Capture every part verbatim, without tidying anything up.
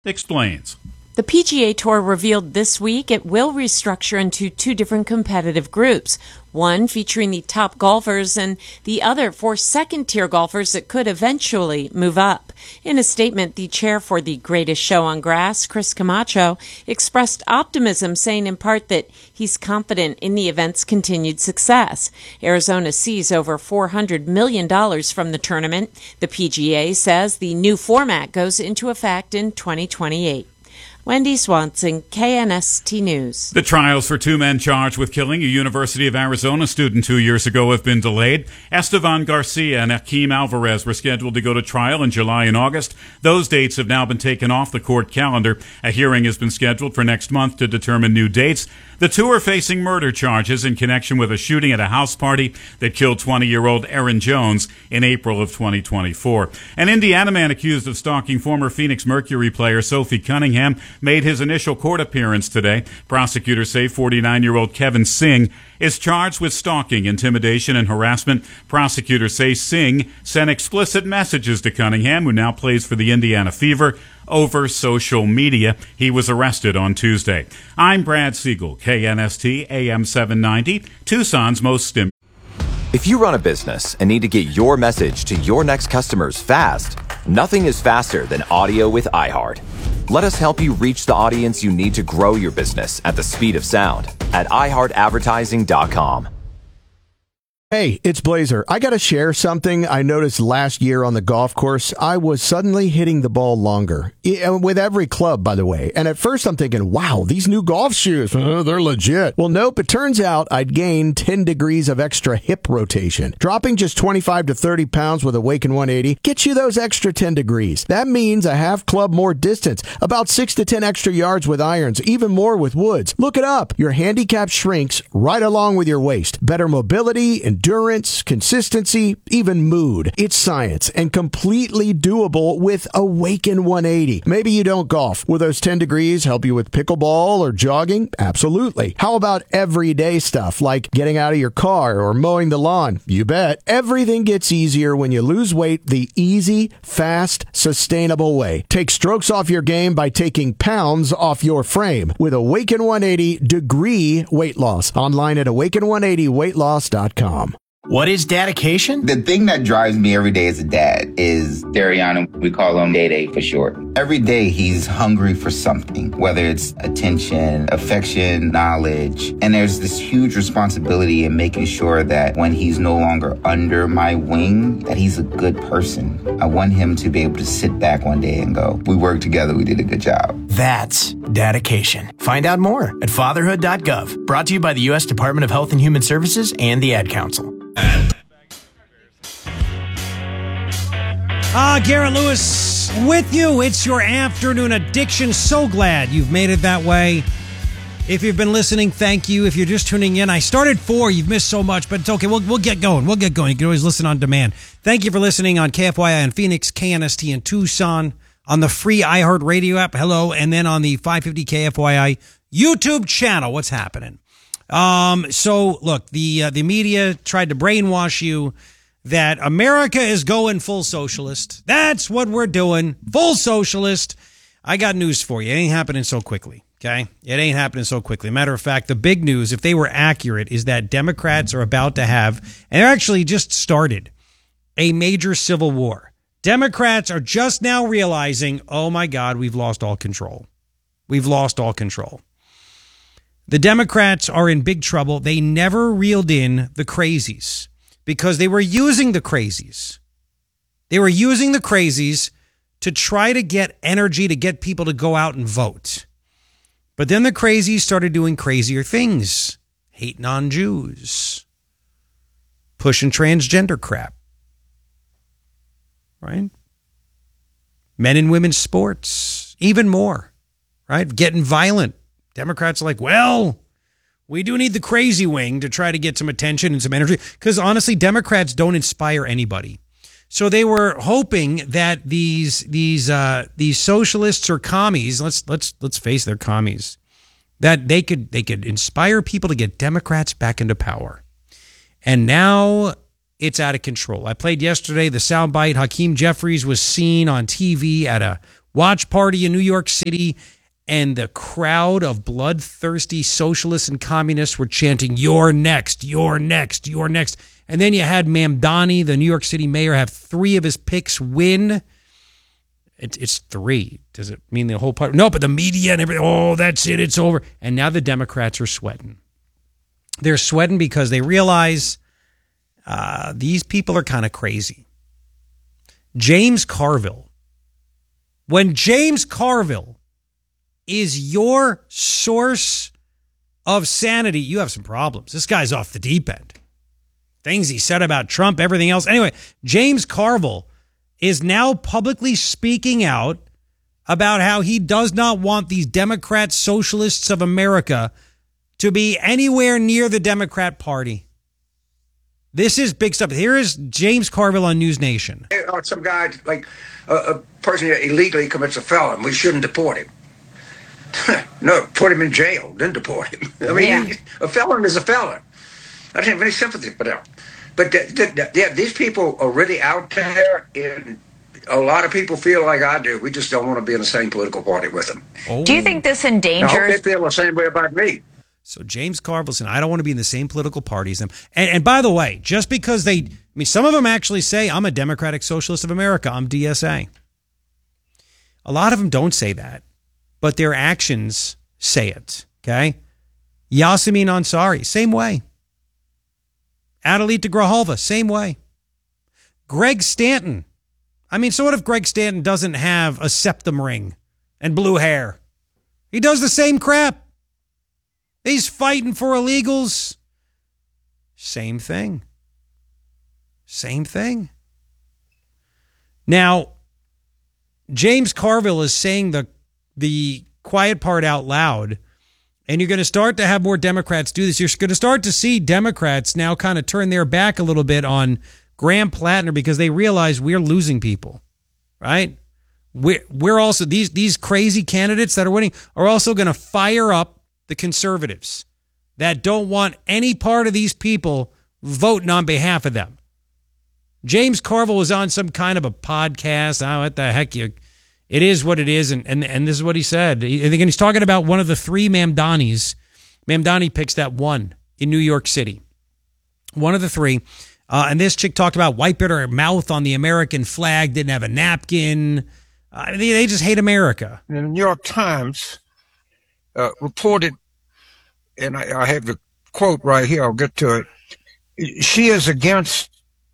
explains. The P G A Tour revealed this week it will restructure into two different competitive groups, one featuring the top golfers and the other for second-tier golfers that could eventually move up. In a statement, the chair for the Greatest Show on Grass, Chris Camacho, expressed optimism, saying in part that he's confident in the event's continued success. Arizona sees over four hundred million dollars from the tournament. The P G A says the new format goes into effect in twenty twenty-eight. Wendy Swanson, K N S T News. The trials for two men charged with killing a University of Arizona student two years ago have been delayed. Estevan Garcia and Akeem Alvarez were scheduled to go to trial in July and August. Those dates have now been taken off the court calendar. A hearing has been scheduled for next month to determine new dates. The two are facing murder charges in connection with a shooting at a house party that killed twenty-year-old Aaron Jones in April of twenty twenty-four. An Indiana man accused of stalking former Phoenix Mercury player Sophie Cunningham made his initial court appearance today. Prosecutors say forty-nine-year-old Kevin Singh is charged with stalking, intimidation, and harassment. Prosecutors say Singh sent explicit messages to Cunningham, who now plays for the Indiana Fever, over social media. He was arrested on Tuesday. I'm Brad Siegel, K N S T A M seven ninety, Tucson's most stim. If you run a business and need to get your message to your next customers fast, nothing is faster than audio with iHeart. Let us help you reach the audience you need to grow your business at the speed of sound at i heart advertising dot com. Hey, it's Blazer. I got to share something I noticed last year on the golf course. I was suddenly hitting the ball longer, with every club, by the way. And at first I'm thinking, wow, these new golf shoes, uh, they're legit. Well, nope, it turns out I'd gained ten degrees of extra hip rotation. Dropping just twenty-five to thirty pounds with Awaken one eighty gets you those extra ten degrees. That means a half club more distance, about six to ten extra yards with irons, even more with woods. Look it up. Your handicap shrinks right along with your waist. Better mobility and endurance, consistency, even mood. It's science and completely doable with Awaken one eighty. Maybe you don't golf. Will those ten degrees help you with pickleball or jogging? Absolutely. How about everyday stuff like getting out of your car or mowing the lawn? You bet. Everything gets easier when you lose weight the easy, fast, sustainable way. Take strokes off your game by taking pounds off your frame with Awaken one eighty Degree Weight Loss. Online at awaken one eighty weight loss dot com. What is dedication? The thing that drives me every day as a dad is Dariana. We call him Day Day for short. Every day he's hungry for something, whether it's attention, affection, knowledge. And there's this huge responsibility in making sure that when he's no longer under my wing, that he's a good person. I want him to be able to sit back one day and go, we worked together, we did a good job. That's dedication. Find out more at fatherhood dot gov. Brought to you by the U S Department of Health and Human Services and the Ad Council. Ah, Garrett Lewis with you. It's your afternoon addiction. So glad you've made it that way. If you've been listening, thank you. If you're just tuning in, I started four. You've missed so much, but it's okay. We'll we'll get going. We'll get going. You can always listen on demand. Thank you for listening on K F Y I in Phoenix, K N S T in Tucson, on the free iHeartRadio app. Hello, and then on the five fifty K F Y I YouTube channel. What's happening? Um, so look, the, uh, the media tried to brainwash you that America is going full socialist. That's what we're doing. Full socialist. I got news for you. It ain't happening so quickly. Okay. It ain't happening so quickly. Matter of fact, the big news, if they were accurate, is that Democrats are about to have, and they're actually just started, a major civil war. Democrats are just now realizing, oh my God, we've lost all control. We've lost all control. The Democrats are in big trouble. They never reeled in the crazies because they were using the crazies. They were using the crazies to try to get energy, to get people to go out and vote. But then the crazies started doing crazier things, hating on Jews, pushing transgender crap, right? Men and women's sports, even more, right? Getting violent. Democrats are like, well, we do need the crazy wing to try to get some attention and some energy. Because honestly, Democrats don't inspire anybody. So they were hoping that these these uh, these socialists or commies, let's let's let's face their commies, that they could they could inspire people to get Democrats back into power. And now it's out of control. I played yesterday the soundbite. Hakeem Jeffries was seen on T V at a watch party in New York City, and the crowd of bloodthirsty socialists and communists were chanting, "You're next, you're next, you're next." And then you had Mamdani, the New York City mayor, have three of his picks win. It, it's three. Does it mean the whole party? No, but the media and everything, oh, that's it, it's over. And now the Democrats are sweating. They're sweating because they realize uh, these people are kind of crazy. James Carville. When James Carville is your source of sanity, you have some problems. This guy's off the deep end. Things he said about Trump, everything else. Anyway, James Carville is now publicly speaking out about how he does not want these Democrat socialists of America to be anywhere near the Democrat Party. This is big stuff. Here is James Carville on News Nation. Some guy, like a, a person that illegally commits a felon, we shouldn't deport him. No, put him in jail, then deport him. I mean, yeah. A felon is a felon. I don't have any sympathy for them. But th- th- th- yeah, these people are really out there, and a lot of people feel like I do. We just don't want to be in the same political party with them. Oh. Do you think this endangers... I hope they feel the same way about me. So James Carville said, I don't want to be in the same political party as them. And, and by the way, just because they... I mean, some of them actually say, I'm a Democratic Socialist of America. I'm D S A. A lot of them don't say that, but their actions say it, okay? Yasemin Ansari, same way. Adelita Grijalva, same way. Greg Stanton. I mean, so what if Greg Stanton doesn't have a septum ring and blue hair? He does the same crap. He's fighting for illegals. Same thing. Same thing. Now, James Carville is saying the the quiet part out loud, and you're going to start to have more Democrats do this. You're going to start to see Democrats now kind of turn their back a little bit on Graham Plattner because they realize we're losing people, right? We're, we're also, these, these crazy candidates that are winning are also going to fire up the conservatives that don't want any part of these people voting on behalf of them. James Carville was on some kind of a podcast. Oh, what the heck? You, it is what it is. And, and, and this is what he said. He, and he's talking about one of the three Mamdanis. Mamdani picks that one in New York City. One of the three. Uh, and this chick talked about wiping her mouth on the American flag, didn't have a napkin. Uh, they, they just hate America. The New York Times uh, reported, and I, I have the quote right here, I'll get to it. She is against,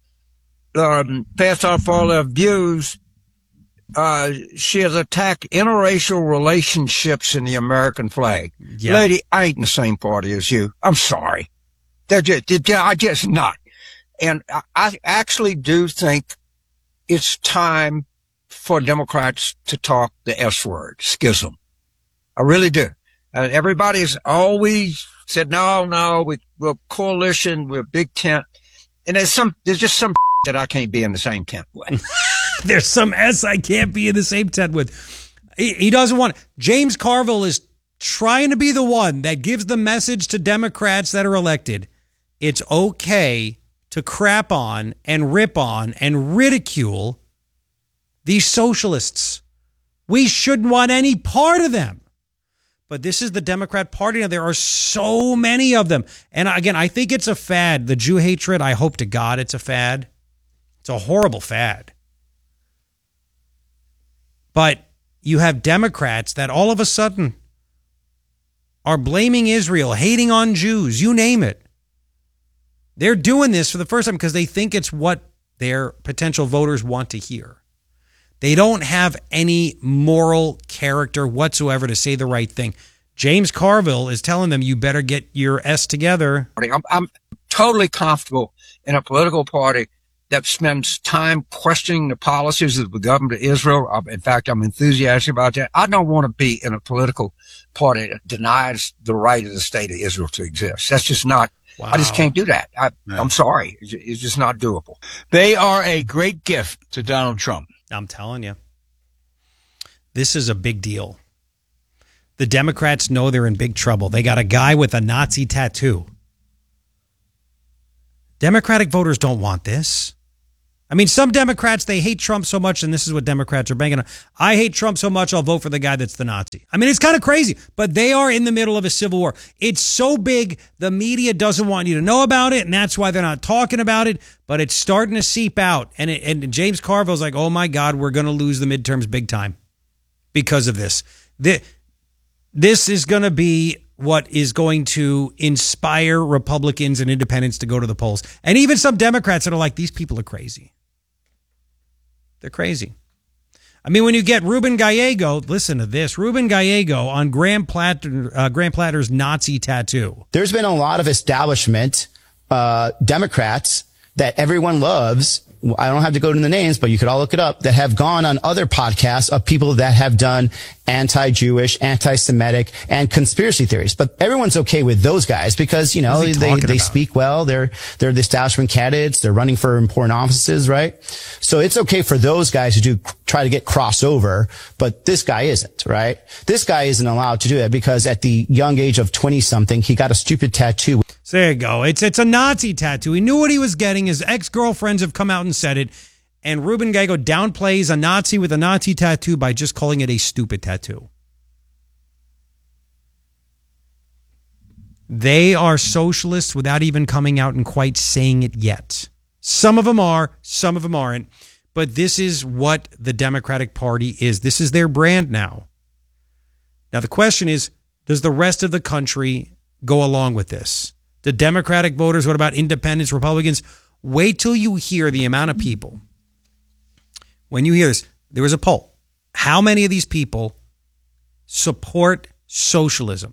um, pass off all her views. Uh, she has attacked interracial relationships in the American flag. Yeah. Lady, I ain't in the same party as you. I'm sorry. They're just, they're, I just not. And I, I actually do think it's time for Democrats to talk the S word, schism. I really do. Uh, everybody's always said, no, no, we, we're coalition, we're big tent. And there's some, there's just some that I can't be in the same tent with. There's some S I can't be in the same tent with. He, he doesn't want, James Carville is trying to be the one that gives the message to Democrats that are elected. It's okay to crap on and rip on and ridicule these socialists. We shouldn't want any part of them. But this is the Democrat Party. Now, there are so many of them. And again, I think it's a fad. The Jew hatred, I hope to God it's a fad. It's a horrible fad. But you have Democrats that all of a sudden are blaming Israel, hating on Jews, you name it. They're doing this for the first time because they think it's what their potential voters want to hear. They don't have any moral character whatsoever to say the right thing. James Carville is telling them, you better get your S together. I'm, I'm totally comfortable in a political party that spends time questioning the policies of the government of Israel. In fact, I'm enthusiastic about that. I don't want to be in a political party that denies the right of the state of Israel to exist. That's just not, wow. I just can't do that. I, yeah. I'm sorry. It's just not doable. They are a great gift to Donald Trump. I'm telling you. This is a big deal. The Democrats know they're in big trouble. They got a guy with a Nazi tattoo. Democratic voters don't want this. I mean, some Democrats, they hate Trump so much, and this is what Democrats are banking on. I hate Trump so much, I'll vote for the guy that's the Nazi. I mean, it's kind of crazy, but they are in the middle of a civil war. It's so big, the media doesn't want you to know about it, and that's why they're not talking about it, but it's starting to seep out. And, it, and James Carville's like, oh my God, we're going to lose the midterms big time because of this. This is going to be what is going to inspire Republicans and independents to go to the polls. And even some Democrats that are like, these people are crazy. They're crazy. I mean, when you get Ruben Gallego, listen to this. Ruben Gallego on Graham Platter, uh, Graham Platter's Nazi tattoo. There's been a lot of establishment uh, Democrats that everyone loves. I don't have to go to the names, but you could all look it up, that have gone on other podcasts of people that have done anti-Jewish, anti-Semitic, and conspiracy theories. But everyone's okay with those guys because, you know, they, they speak well. They're, they're the establishment candidates. They're running for important offices, right? So it's okay for those guys to do, try to get crossover, but this guy isn't, right? This guy isn't allowed to do that because at the young age of twenty something, he got a stupid tattoo. So there you go. It's, it's a Nazi tattoo. He knew what he was getting. His ex-girlfriends have come out and said it. And Ruben Gallego downplays a Nazi with a Nazi tattoo by just calling it a stupid tattoo. They are socialists without even coming out and quite saying it yet. Some of them are, some of them aren't. But this is what the Democratic Party is. This is their brand now. Now the question is, does the rest of the country go along with this? The Democratic voters, what about independents, Republicans? Wait till you hear the amount of people. When you hear this, there was a poll. How many of these people support socialism?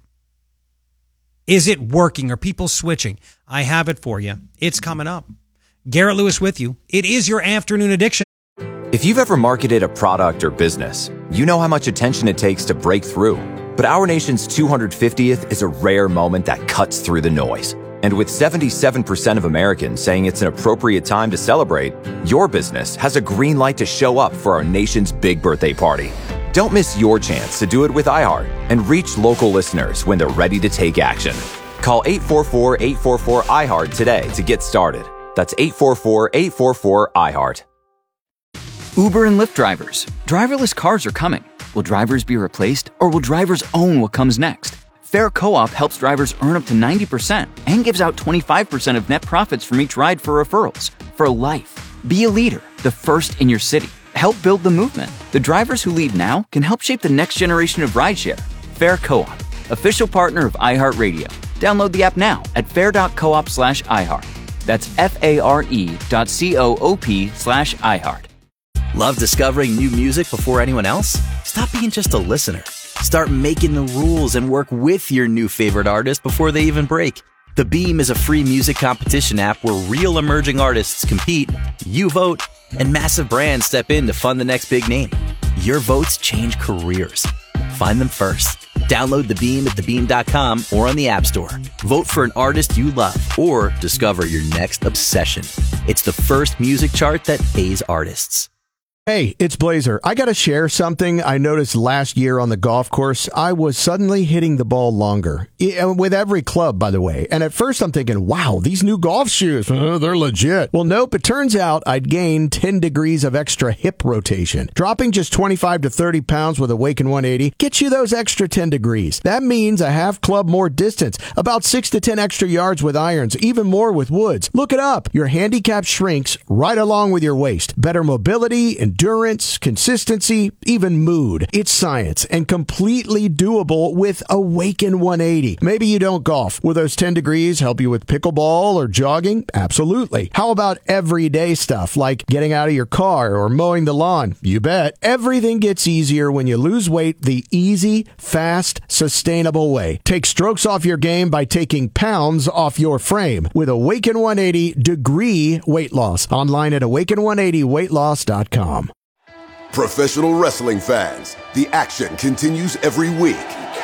Is it working? Are people switching? I have it for you. It's coming up. Garrett Lewis with you. It is your afternoon addiction. If you've ever marketed a product or business, you know how much attention it takes to break through. But our nation's two hundred fiftieth is a rare moment that cuts through the noise. And with seventy-seven percent of Americans saying it's an appropriate time to celebrate, your business has a green light to show up for our nation's big birthday party. Don't miss your chance to do it with iHeart and reach local listeners when they're ready to take action. Call eight four four, eight four four, I HEART today to get started. That's eight four four, eight four four, I HEART. Uber and Lyft drivers. Driverless cars are coming. Will drivers be replaced, or will drivers own what comes next? Fair Co-op helps drivers earn up to ninety percent and gives out twenty-five percent of net profits from each ride for referrals. For life. Be a leader, the first in your city. Help build the movement. The drivers who lead now can help shape the next generation of rideshare. Fair Co-op, official partner of iHeartRadio. Download the app now at fair.coop slash iHeart. That's F-A-R-E dot C-O-O-P slash iHeart. Love discovering new music before anyone else? Stop being just a listener. Start making the rules and work with your new favorite artist before they even break. The Beam is a free music competition app where real emerging artists compete, you vote, and massive brands step in to fund the next big name. Your votes change careers. Find them first. Download The Beam at the beam dot com or on the App Store. Vote for an artist you love or discover your next obsession. It's the first music chart that pays artists. Hey, it's Blazer. I got to share something I noticed last year on the golf course. I was suddenly hitting the ball longer, with every club, by the way. And at first I'm thinking, wow, these new golf shoes, uh, they're legit. Well, nope, it turns out I'd gained ten degrees of extra hip rotation. Dropping just twenty-five to thirty pounds with Awaken one eighty gets you those extra ten degrees. That means a half club more distance, about six to ten extra yards with irons, even more with woods. Look it up. Your handicap shrinks right along with your waist. Better mobility and endurance, consistency, even mood. It's science and completely doable with Awaken one eighty. Maybe you don't golf. Will those ten degrees help you with pickleball or jogging? Absolutely. How about everyday stuff like getting out of your car or mowing the lawn? You bet. Everything gets easier when you lose weight the easy, fast, sustainable way. Take strokes off your game by taking pounds off your frame with Awaken one eighty Degree Weight Loss. Online at awaken one eighty weight loss dot com. Professional wrestling fans, the action continues every week.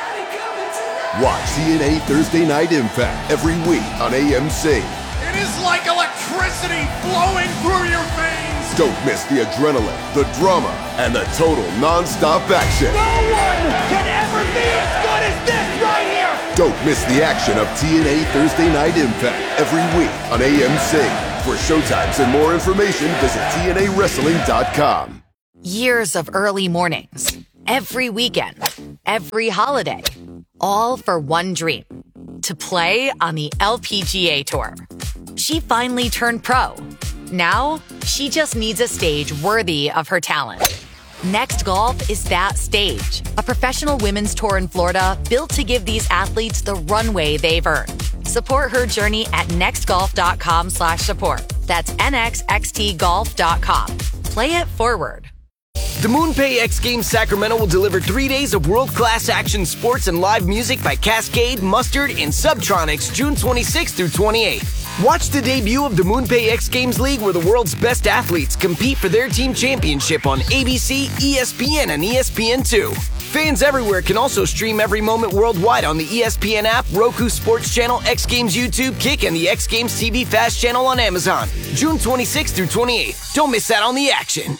Watch T N A Thursday Night Impact every week on A M C. It is like electricity flowing through your veins. Don't miss the adrenaline, the drama, and the total non-stop action. No one can ever be as good as this right here. Don't miss the action of T N A Thursday Night Impact every week on A M C. For showtimes and more information, visit T N A wrestling dot com. Years of early mornings, every weekend, every holiday, all for one dream, to play on the L P G A Tour. She finally turned pro. Now, she just needs a stage worthy of her talent. Next Golf is that stage, a professional women's tour in Florida built to give these athletes the runway they've earned. Support her journey at nextgolf.com slash support. That's N X X T golf dot com. Play it forward. The MoonPay X Games Sacramento will deliver three days of world-class action sports and live music by Cascade, Mustard, and Subtronics June twenty-sixth through twenty-eighth. Watch the debut of the MoonPay X Games League, where the world's best athletes compete for their team championship on A B C, E S P N, and E S P N two. Fans everywhere can also stream every moment worldwide on the E S P N app, Roku Sports Channel, X Games YouTube, Kick, and the X Games T V Fast channel on Amazon. June twenty-sixth through twenty-eighth. Don't miss out on the action.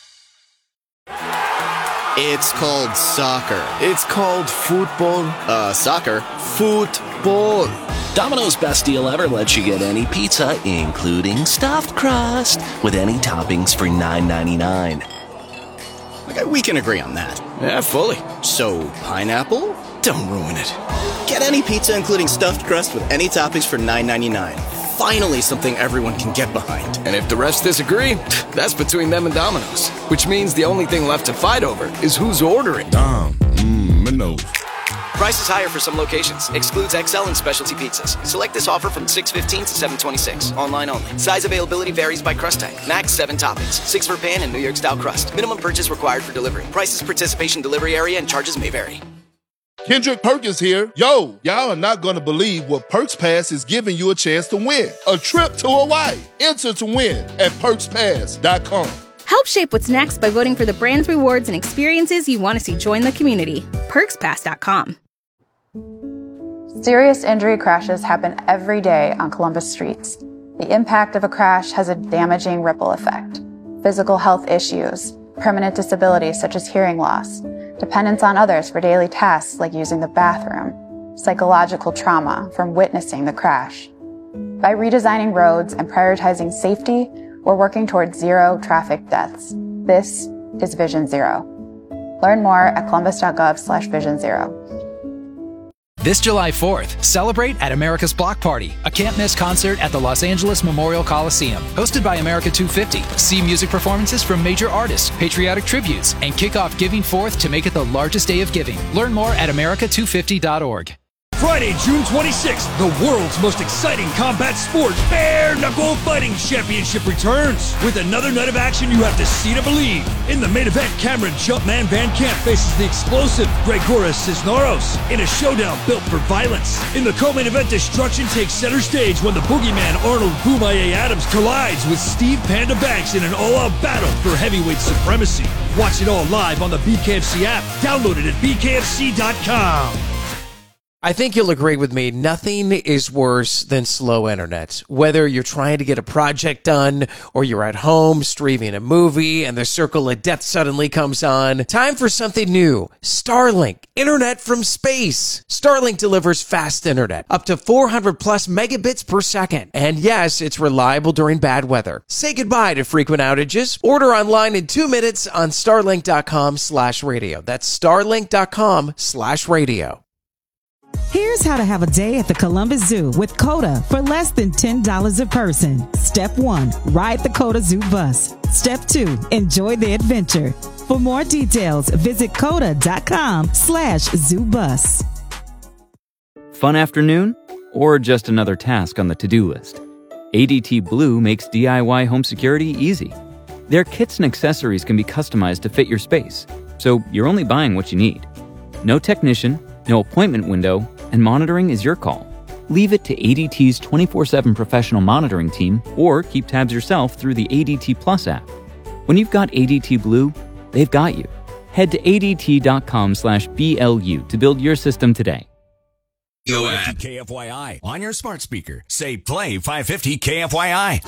It's called soccer. It's called football. Uh, soccer. Football. Domino's best deal ever lets you get any pizza, including stuffed crust, with any toppings for nine ninety-nine. Okay, we can agree on that. Yeah, fully. So, pineapple? Don't ruin it. Get any pizza, including stuffed crust, with any toppings for nine ninety-nine. Finally, something everyone can get behind. And if the refs disagree, that's between them and Domino's. Which means the only thing left to fight over is who's ordering. Dom, mmm, Minos. Price is higher for some locations. Excludes X L and specialty pizzas. Select this offer from six fifteen to seven twenty-six. Online only. Size availability varies by crust type. Max seven toppings. Six for pan and New York style crust. Minimum purchase required for delivery. Prices, participation, delivery area, and charges may vary. Kendrick Perkins here. Yo, y'all are not going to believe what Perks Pass is giving you a chance to win. A trip to Hawaii. Enter to win at perks pass dot com. Help shape what's next by voting for the brands, rewards, and experiences you want to see join the community. perks pass dot com. Serious injury crashes happen every day on Columbus streets. The impact of a crash has a damaging ripple effect. Physical health issues, permanent disabilities such as hearing loss, dependence on others for daily tasks like using the bathroom, psychological trauma from witnessing the crash. By redesigning roads and prioritizing safety, we're working towards zero traffic deaths. This is Vision Zero. Learn more at columbus.gov slash vision zero. This July fourth, celebrate at America's Block Party, a can't-miss concert at the Los Angeles Memorial Coliseum. Hosted by America two fifty. See music performances from major artists, patriotic tributes, and kick off Giving Fourth to make it the largest day of giving. Learn more at america two fifty dot org. Friday, June twenty-sixth, the world's most exciting combat sport, Bare Knuckle Fighting Championship returns. With another night of action you have to see to believe. In the main event, Cameron Jumpman Van Camp faces the explosive Gregoras Cisneros in a showdown built for violence. In the co-main event, destruction takes center stage when the boogeyman Arnold Boomaye Adams collides with Steve Panda Banks in an all-out battle for heavyweight supremacy. Watch it all live on the B K F C app. Download it at b k f c dot com. I think you'll agree with me, nothing is worse than slow internet. Whether you're trying to get a project done or you're at home streaming a movie and the circle of death suddenly comes on, time for something new. Starlink, internet from space. Starlink delivers fast internet, up to four hundred plus megabits per second. And yes, it's reliable during bad weather. Say goodbye to frequent outages. Order online in two minutes on starlink.com slash radio. That's starlink.com slash radio. Here's how to have a day at the Columbus Zoo with COTA for less than ten dollars a person. Step one, ride the COTA Zoo bus. Step two, enjoy the adventure. For more details, visit COTA.com slash zoo bus. Fun afternoon? Or just another task on the to-do list? A D T Blue makes D I Y home security easy. Their kits and accessories can be customized to fit your space, so you're only buying what you need. No technician, no appointment window, and monitoring is your call. Leave it to A D T's twenty-four seven professional monitoring team, or keep tabs yourself through the A D T Plus app. When you've got A D T Blue, they've got you. Head to A D T.com slash BLU to build your system today. Go at K F Y I on your smart speaker. Say play five fifty K F Y I.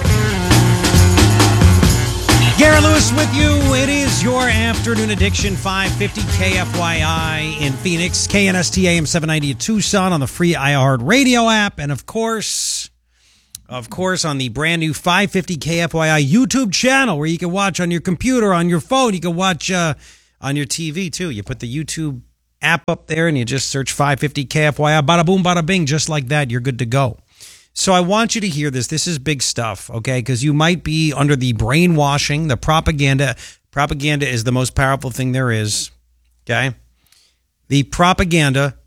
Garrett Lewis with you. It is your afternoon addiction, five fifty K F Y I in Phoenix, K N S T A M seven ninety in Tucson on the free iHeart Radio app. And of course, Of course, on the brand new five fifty K F Y I YouTube channel where you can watch on your computer, on your phone. You can watch uh, on your T V, too. You put the YouTube app up there and you just search five fifty K F Y I. Bada boom, bada bing. Just like that, you're good to go. So I want you to hear this. This is big stuff, okay? Because you might be under the brainwashing, the propaganda. Propaganda is the most powerful thing there is, okay? The propaganda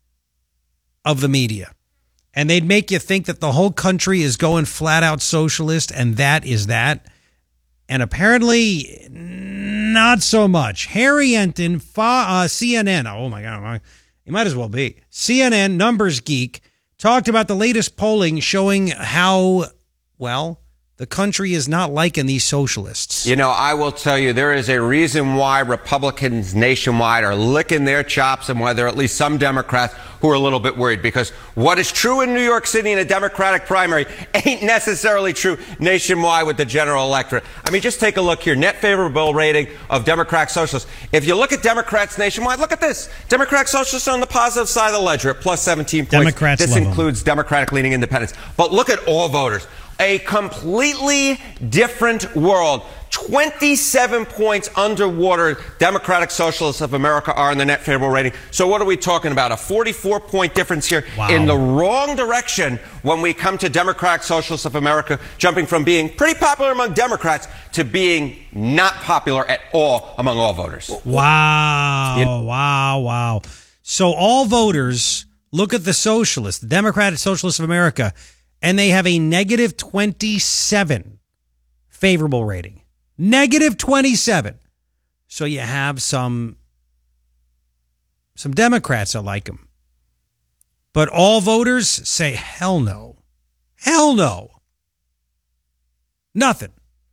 of the media. And they'd make you think that the whole country is going flat out socialist, and that is that. And apparently, not so much. Harry Enton, uh, C N N, oh my God, he might as well be. C N N, numbers geek, talked about the latest polling showing how, well, the country is not liking these socialists. You know, I will tell you, there is a reason why Republicans nationwide are licking their chops, and why there are at least some Democrats who are a little bit worried, because what is true in New York City in a Democratic primary ain't necessarily true nationwide with the general electorate. I mean, just take a look here. Net favorable rating of Democrat Socialists. If you look at Democrats nationwide, look at this. Democrat Socialists are on the positive side of the ledger at plus seventeen points. Democrats this love includes them. Democratic-leaning independents. But look at all voters. A completely different world. twenty-seven points underwater Democratic Socialists of America are in the net favorable rating. So what are we talking about? A forty-four point difference here wow. in the wrong direction when we come to Democratic Socialists of America, jumping from being pretty popular among Democrats to being not popular at all among all voters. Wow. You know, wow. Wow. So all voters look at the socialists, the Democratic Socialists of America, and they have a negative twenty-seven favorable rating. Negative twenty-seven. So you have some, some Democrats that like them. But all voters say, hell no. Hell no. Nothing.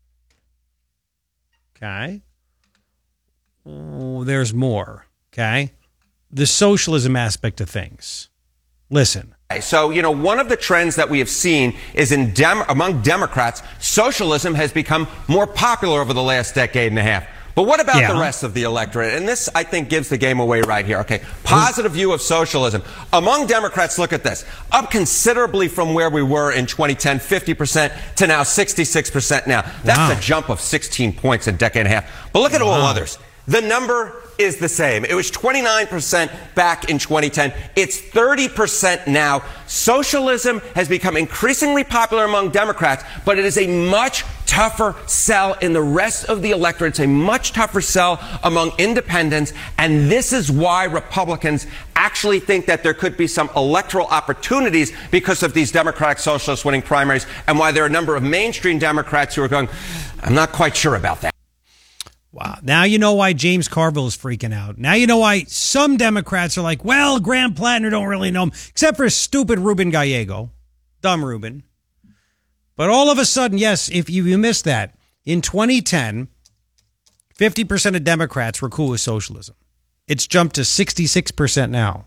Okay. Oh, there's more. Okay. The socialism aspect of things. Listen. So, you know, one of the trends that we have seen is in Dem- among Democrats, socialism has become more popular over the last decade and a half. But what about yeah. the rest of the electorate? And this, I think, gives the game away right here. Okay, positive view of socialism. Among Democrats, look at this. Up considerably from where we were in twenty ten, fifty percent to now sixty-six percent now. That's wow. a jump of sixteen points in a decade and a half. But look at wow. all others. The number is the same. It was twenty-nine percent back in twenty ten. It's thirty percent now. Socialism has become increasingly popular among Democrats, but it is a much tougher sell in the rest of the electorate. It's a much tougher sell among independents, and this is why Republicans actually think that there could be some electoral opportunities because of these Democratic Socialists winning primaries, and why there are a number of mainstream Democrats who are going, I'm not quite sure about that. Wow. Now you know why James Carville is freaking out. Now you know why some Democrats are like, well, Graham Plattner don't really know him, except for stupid Ruben Gallego. Dumb Ruben. But all of a sudden, yes, if you, you missed that, in twenty ten, fifty percent of Democrats were cool with socialism. It's jumped to sixty-six percent now.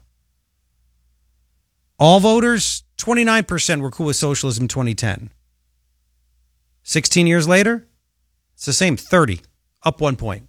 All voters, twenty-nine percent were cool with socialism in twenty ten. sixteen years later, it's the same, thirty. Up one point.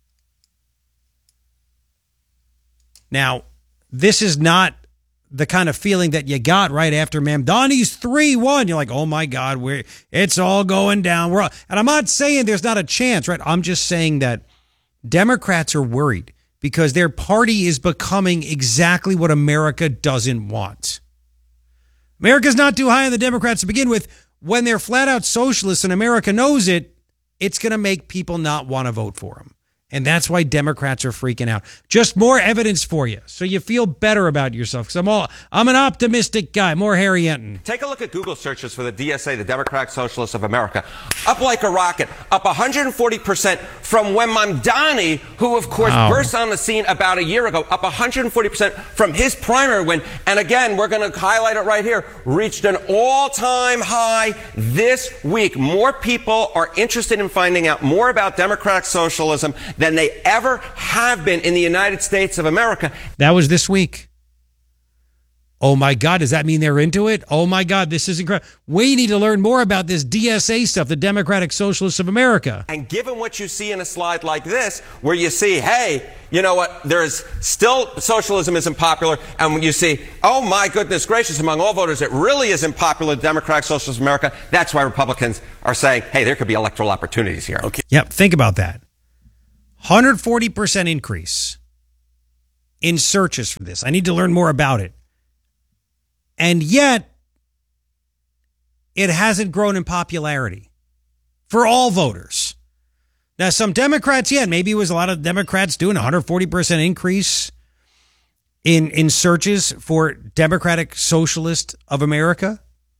Now, this is not the kind of feeling that you got right after Mamdani's three one. You're like, oh my God, we're, it's all going down. We're all, and I'm not saying there's not a chance, right? I'm just saying that Democrats are worried because their party is becoming exactly what America doesn't want. America's not too high on the Democrats to begin with. When they're flat out socialists and America knows it, it's going to make people not want to vote for them. And that's why Democrats are freaking out. Just more evidence for you, so you feel better about yourself. Because I'm all, I'm an optimistic guy. More Harry Enton. Take a look at Google searches for the D S A, the Democratic Socialists of America. Up like a rocket, up one hundred forty percent from when Mamdani, who of course wow. burst on the scene about a year ago, up one hundred forty percent from his primary win. And again, we're going to highlight it right here, reached an all-time high this week. More people are interested in finding out more about Democratic socialism than they ever have been in the United States of America. That was this week. Oh my God, does that mean they're into it? Oh my God, this is incredible. We need to learn more about this D S A stuff, the Democratic Socialists of America. And given what you see in a slide like this, where you see, hey, you know what, there's still socialism isn't popular, and when you see, oh my goodness gracious, among all voters, it really isn't popular, Democratic Socialists of America, that's why Republicans are saying, hey, there could be electoral opportunities here. Okay. Yep, think about that. one hundred forty percent increase in searches for this. I need to learn more about it. And yet, it hasn't grown in popularity for all voters. Now, some Democrats, yeah, maybe it was a lot of Democrats doing a one hundred forty percent increase in, in searches for Democratic Socialist of America.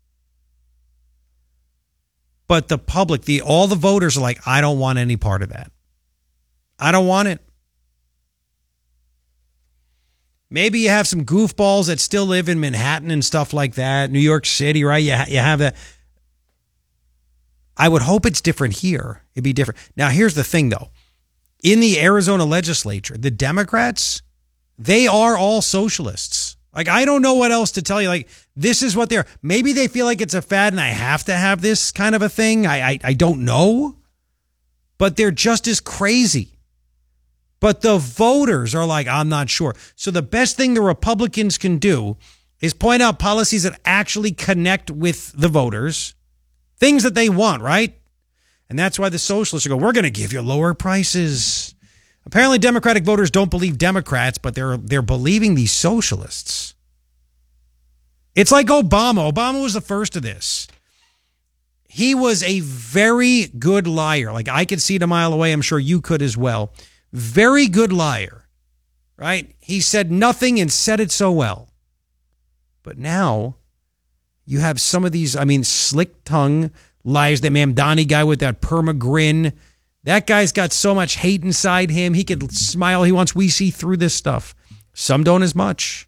But the public, the all the voters are like, I don't want any part of that. I don't want it. Maybe you have some goofballs that still live in Manhattan and stuff like that, New York City, right? You, ha- you have that. I would hope it's different here. It'd be different. Now, here's the thing, though. In the Arizona legislature, the Democrats, they are all socialists. Like, I don't know what else to tell you. Like, this is what they're. Maybe they feel like it's a fad and I have to have this kind of a thing. I, I, I don't know. But they're just as crazy. But the voters are like, I'm not sure. So the best thing the Republicans can do is point out policies that actually connect with the voters, things that they want, right? And that's why the socialists go, we're going to give you lower prices. Apparently Democratic voters don't believe Democrats, but they're they're believing these socialists. It's like Obama. Obama was the first of this. He was a very good liar. Like, I could see it a mile away. I'm sure you could as well. Very good liar, right? He said nothing and said it so well. But now you have some of these, I mean, slick tongue liars. The Mamdani guy with that perma grin. That guy's got so much hate inside him. He could smile. He wants we see through this stuff. Some don't as much.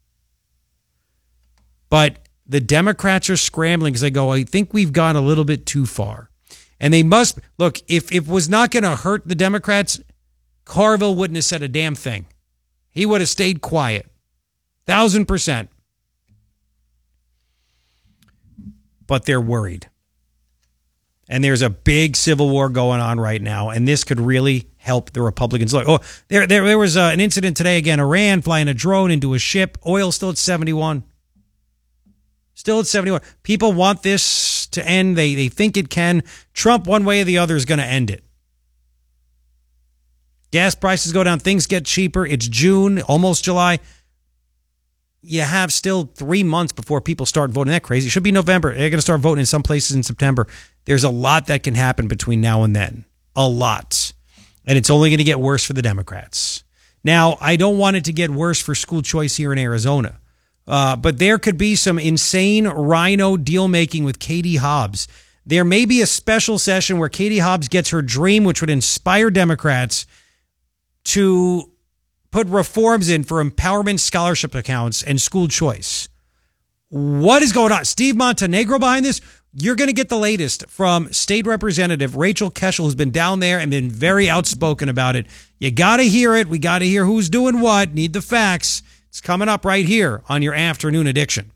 But the Democrats are scrambling because they go, I think we've gone a little bit too far. And they must, look, if, if it was not going to hurt the Democrats, Carville wouldn't have said a damn thing. He would have stayed quiet. Thousand percent. But they're worried. And there's a big civil war going on right now. And this could really help the Republicans. Look, oh, there, there, there was uh, an incident today again. Iran flying a drone into a ship. Oil still at seventy-one. Still at seventy-one. People want this to end. They, they think it can. Trump, one way or the other, is going to end it. Gas prices go down. Things get cheaper. It's June, almost July. You have still three months before people start voting. That crazy. It should be November. They're going to start voting in some places in September. There's a lot that can happen between now and then. A lot. And it's only going to get worse for the Democrats. Now, I don't want it to get worse for school choice here in Arizona. Uh, but there could be some insane rhino deal making with Katie Hobbs. There may be a special session where Katie Hobbs gets her dream, which would inspire Democrats to put reforms in for empowerment scholarship accounts and school choice. What is going on? Steve Montenegro behind this? You're going to get the latest from State Representative Rachel Keschel, who's been down there and been very outspoken about it. You got to hear it. We got to hear who's doing what. Need the facts. It's coming up right here on your Afternoon Addiction.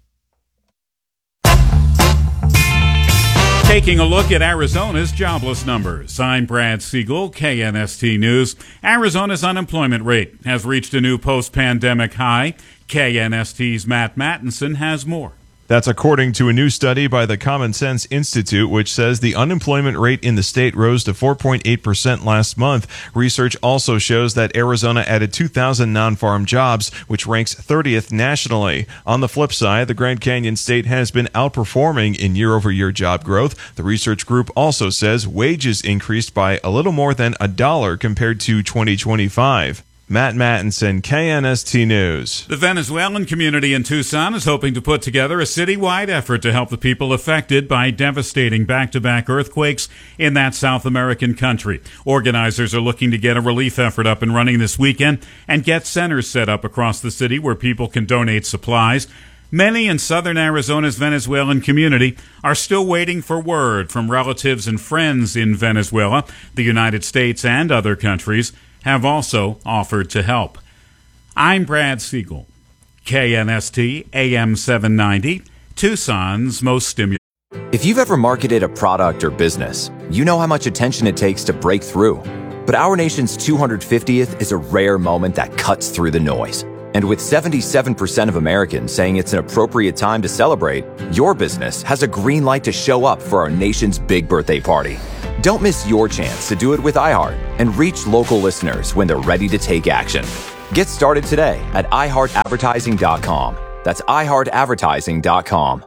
Taking a look at Arizona's jobless numbers. I'm Brad Siegel, K N S T News. Arizona's unemployment rate has reached a new post-pandemic high. K N S T's Matt Mattinson has more. That's according to a new study by the Common Sense Institute, which says the unemployment rate in the state rose to four point eight percent last month. Research also shows that Arizona added two thousand non-farm jobs, which ranks thirtieth nationally. On the flip side, the Grand Canyon state has been outperforming in year-over-year job growth. The research group also says wages increased by a little more than a dollar compared to twenty twenty-five. Matt Mattinson, K N S T News. The Venezuelan community in Tucson is hoping to put together a citywide effort to help the people affected by devastating back-to-back earthquakes in that South American country. Organizers are looking to get a relief effort up and running this weekend and get centers set up across the city where people can donate supplies. Many in southern Arizona's Venezuelan community are still waiting for word from relatives and friends in Venezuela. The United States and other countries have also offered to help. I'm Brad Siegel, K N S T A M seven ninety, Tucson's most stimulating. If you've ever marketed a product or business, you know how much attention it takes to break through. But our nation's two hundred fiftieth is a rare moment that cuts through the noise. And with seventy-seven percent of Americans saying it's an appropriate time to celebrate, your business has a green light to show up for our nation's big birthday party. Don't miss your chance to do it with iHeart and reach local listeners when they're ready to take action. Get started today at i heart advertising dot com. That's i heart advertising dot com.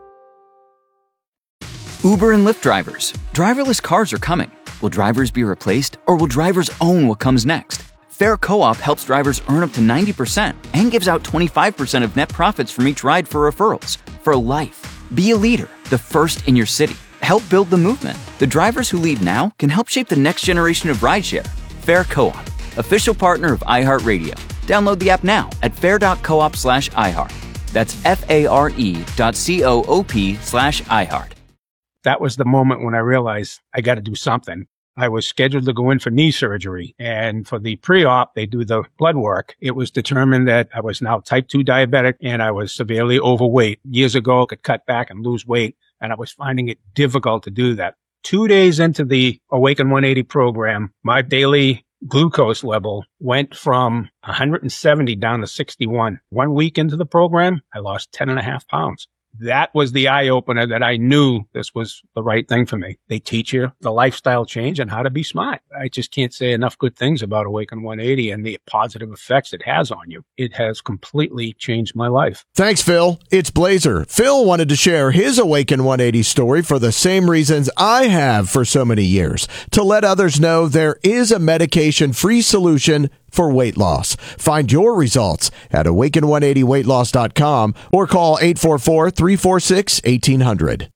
Uber and Lyft drivers. Driverless cars are coming. Will drivers be replaced, or will drivers own what comes next? Fair Co-op helps drivers earn up to ninety percent and gives out twenty-five percent of net profits from each ride for referrals. For life. Be a leader, the first in your city. Help build the movement. The drivers who lead now can help shape the next generation of rideshare. Fair Co-op, official partner of iHeartRadio. Download the app now at fair.coop slash iHeart. That's F-A-R-E dot C-O-O-P slash iHeart. That was the moment when I realized I got to do something. I was scheduled to go in for knee surgery, and for the pre-op, they do the blood work. It was determined that I was now type two diabetic and I was severely overweight. Years ago, I could cut back and lose weight, and I was finding it difficult to do that. Two days into the Awaken one eighty program, my daily glucose level went from one hundred seventy down to sixty-one. One week into the program, I lost ten and a half pounds. That was the eye-opener that I knew this was the right thing for me. They teach you the lifestyle change and how to be smart. I just can't say enough good things about Awaken one eighty and the positive effects it has on you. It has completely changed my life. Thanks, Phil. It's Blazer. Phil wanted to share his Awaken one eighty story for the same reasons I have for so many years, to let others know there is a medication-free solution for weight loss. Find your results at awaken one eighty weight loss dot com or call eight four four, three four six, one eight hundred.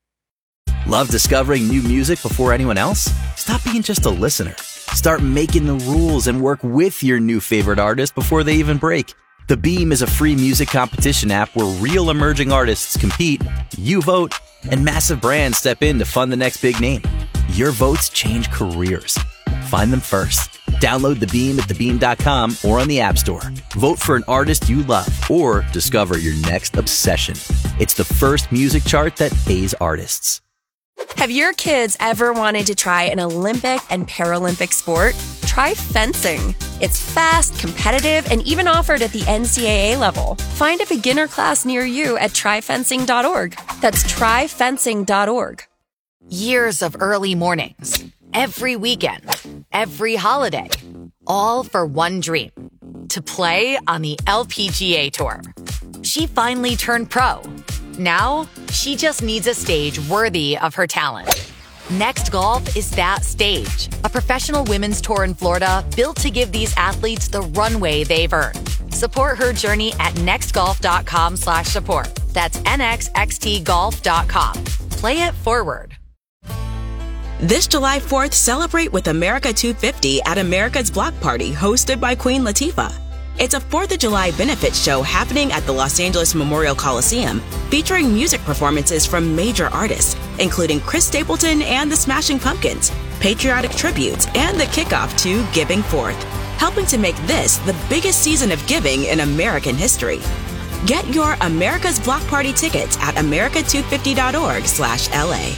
Love discovering new music before anyone else? Stop being just a listener. Start making the rules and work with your new favorite artist before they even break. The Beam is a free music competition app where real emerging artists compete, you vote, and massive brands step in to fund the next big name. Your votes change careers. Find them first. Download The Beam at the beam dot com or on the App Store. Vote for an artist you love or discover your next obsession. It's the first music chart that pays artists. Have your kids ever wanted to try an Olympic and Paralympic sport? Try fencing. It's fast, competitive, and even offered at the N C double A level. Find a beginner class near you at try fencing dot org. That's try fencing dot org. Years of early mornings, every weekend, every holiday, all for one dream, to play on the L P G A Tour. She finally turned pro. Now, she just needs a stage worthy of her talent. Next Golf is that stage, a professional women's tour in Florida built to give these athletes the runway they've earned. Support her journey at next golf dot com slash support. That's N X X T golf dot com. Play it forward. This July fourth, celebrate with America two fifty at America's Block Party, hosted by Queen Latifah. It's a fourth of July benefit show happening at the Los Angeles Memorial Coliseum, featuring music performances from major artists, including Chris Stapleton and the Smashing Pumpkins, patriotic tributes, and the kickoff to Giving Forth, helping to make this the biggest season of giving in American history. Get your America's Block Party tickets at america two fifty dot org slash L A.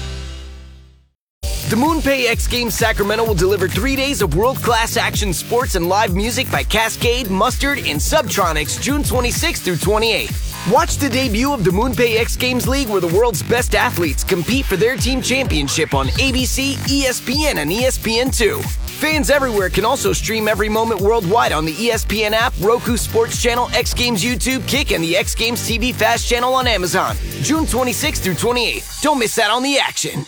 The MoonPay X Games Sacramento will deliver three days of world-class action sports and live music by Cascade, Mustard, and Subtronics June twenty-sixth through twenty-eighth. Watch the debut of the MoonPay X Games League, where the world's best athletes compete for their team championship on A B C, E S P N, and E S P N two. Fans everywhere can also stream every moment worldwide on the E S P N app, Roku Sports Channel, X Games YouTube, Kick, and the X Games T V Fast channel on Amazon. June twenty-sixth through twenty-eighth. Don't miss out on the action.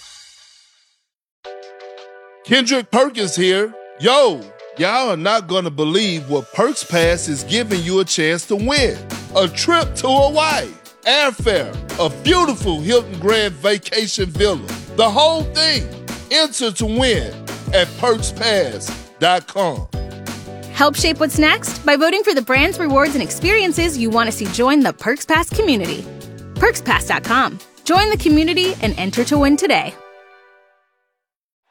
Kendrick Perkins here. Yo, y'all are not gonna believe what Perks Pass is giving you a chance to win. A trip to Hawaii, airfare, a beautiful Hilton Grand Vacation Villa, the whole thing. Enter to win at perks pass dot com. Help shape what's next by voting for the brands, rewards, and experiences you want to see join the Perks Pass community. perks pass dot com. Join the community and enter to win today.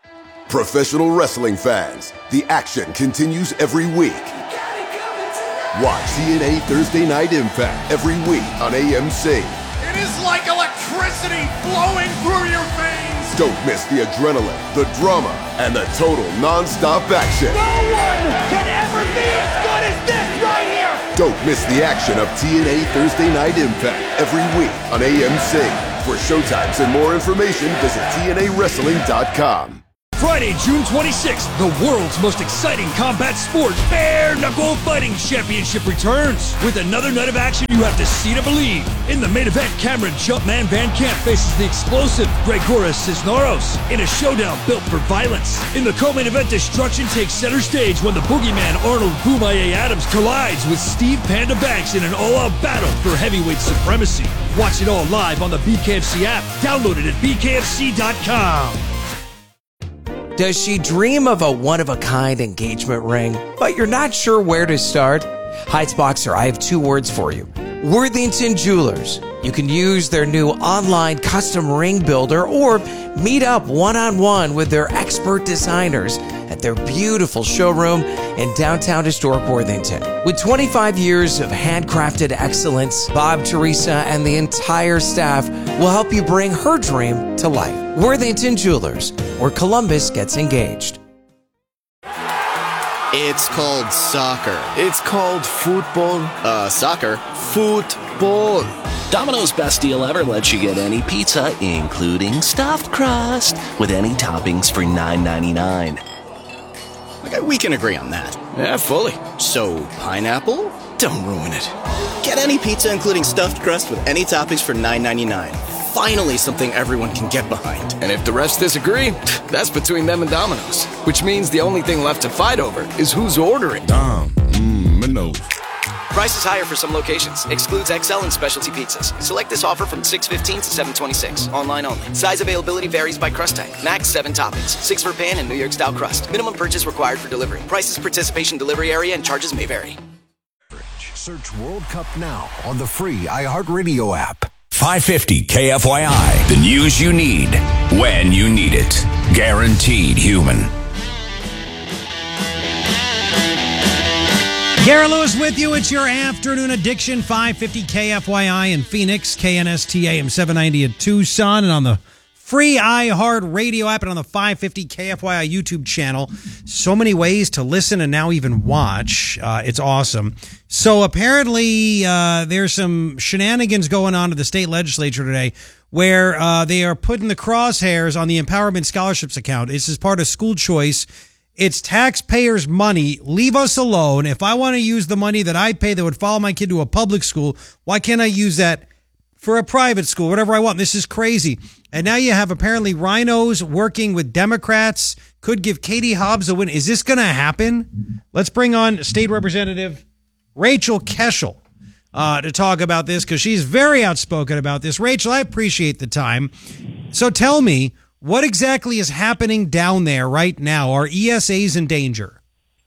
Professional wrestling fans, the action continues every week. Watch T N A Thursday Night Impact every week on A M C. It is like electricity flowing through your veins. Don't miss the adrenaline, the drama, and the total non-stop action. No one can ever be as good as this right here. Don't miss the action of T N A Thursday Night Impact every week on A M C. For showtimes and more information, visit T N A wrestling dot com. Friday, June twenty-sixth, the world's most exciting combat sport, Bare Knuckle Fighting Championship returns. With another night of action you have to see to believe. In the main event, Cameron Jumpman Van Camp faces the explosive Gregoras Cisneros in a showdown built for violence. In the co-main event, destruction takes center stage when the boogeyman Arnold Boomaye Adams collides with Steve Panda Banks in an all-out battle for heavyweight supremacy. Watch it all live on the B K F C app. Download it at B K F C dot com. Does she dream of a one-of-a-kind engagement ring, but you're not sure where to start? Heights Boxer, I have two words for you. Worthington Jewelers. You can use their new online custom ring builder or meet up one-on-one with their expert designers at their beautiful showroom in downtown historic Worthington. With twenty-five years of handcrafted excellence, Bob, Teresa, and the entire staff will help you bring her dream to life. Worthington Jewelers, where Columbus gets engaged. It's called soccer. It's called football. Uh, soccer. Football. Domino's Best Deal Ever lets you get any pizza, including stuffed crust, with any toppings for nine ninety-nine. Okay, we can agree on that. Yeah, fully. So, pineapple? Don't ruin it. Get any pizza, including stuffed crust, with any toppings for nine ninety-nine. Finally, something everyone can get behind. And if the rest disagree, that's between them and Domino's. Which means the only thing left to fight over is who's ordering. Dom, mmm, Minnows. Price is higher for some locations. Excludes X L and specialty pizzas. Select this offer from six fifteen to seven twenty-six. Online only. Size availability varies by crust type. Max seven toppings. Six for pan and New York style crust. Minimum purchase required for delivery. Prices, participation, delivery area, and charges may vary. Search World Cup now on the free iHeartRadio app. five fifty K F Y I. The news you need when you need it. Guaranteed human. Garrett Lewis with you. It's your afternoon addiction. five fifty K F Y I in Phoenix, K N S T A M seven ninety in Tucson, and on the free iHeart Radio app and on the five fifty K F Y I YouTube channel. So many ways to listen and now even watch. Uh, it's awesome. So apparently uh, there's some shenanigans going on at the state legislature today where uh, they are putting the crosshairs on the Empowerment Scholarships account. This is part of school choice. It's taxpayers' money. Leave us alone. If I want to use the money that I pay that would follow my kid to a public school, why can't I use that for a private school, whatever I want? This is crazy. And now you have apparently rhinos working with Democrats, could give Katie Hobbs a win. Is this going to happen? Let's bring on State Representative Rachel Keschel uh, to talk about this because she's very outspoken about this. Rachel, I appreciate the time. So tell me, what exactly is happening down there right now? Are E S As in danger?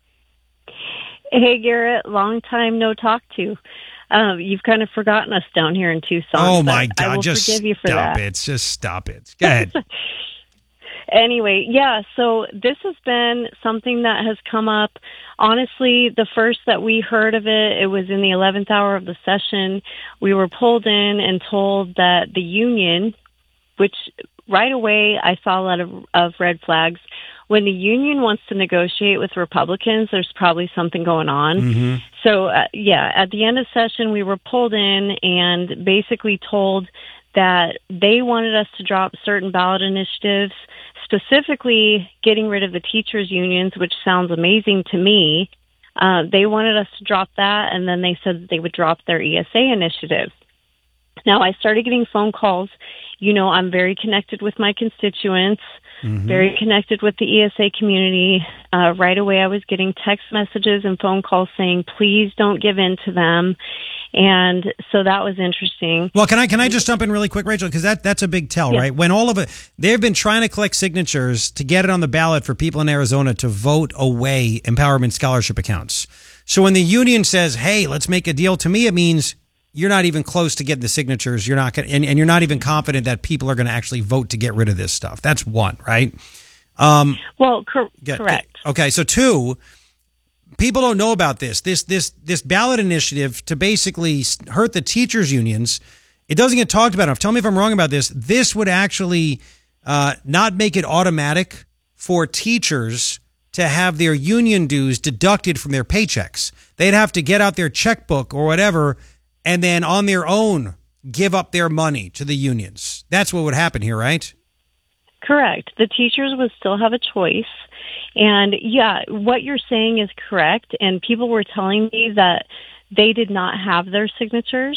Hey, Garrett, long time no talk to. Um, you've kind of forgotten us down here in Tucson. Oh, my God. I will Just forgive you for stop that. it. Just stop it. Go ahead. Anyway, yeah, so this has been something that has come up. Honestly, the first that we heard of it, it was in the eleventh hour of the session. We were pulled in and told that the union, which right away I saw a lot of, of red flags. When the union wants to negotiate with Republicans, there's probably something going on. Mm-hmm. So, uh, yeah, at the end of session, we were pulled in and basically told that they wanted us to drop certain ballot initiatives, specifically getting rid of the teachers' unions, which sounds amazing to me. Uh, they wanted us to drop that, and then they said that they would drop their E S A initiative. Now, I started getting phone calls. You know, I'm very connected with my constituents, mm-hmm. very connected with the E S A community. Uh, right away, I was getting text messages and phone calls saying, please don't give in to them. And so that was interesting. Well, can I can I just jump in really quick, Rachel? Because that, that's a big tell, Yeah. right? When all of it, they've been trying to collect signatures to get it on the ballot for people in Arizona to vote away empowerment scholarship accounts. So when the union says, hey, let's make a deal, to me it means you're not even close to getting the signatures. You're not gonna, and, and you're not even confident that people are going to actually vote to get rid of this stuff. That's one, right? Um, well, cor- get- correct. Okay, so two, people don't know about this. This this this ballot initiative to basically hurt the teachers' unions. It doesn't get talked about enough. Tell me if I'm wrong about this. This would actually uh, not make it automatic for teachers to have their union dues deducted from their paychecks. They'd have to get out their checkbook or whatever, and then on their own give up their money to the unions. That's what would happen here, right? Correct. The teachers would still have a choice. And yeah, what you're saying is correct. And people were telling me that they did not have their signatures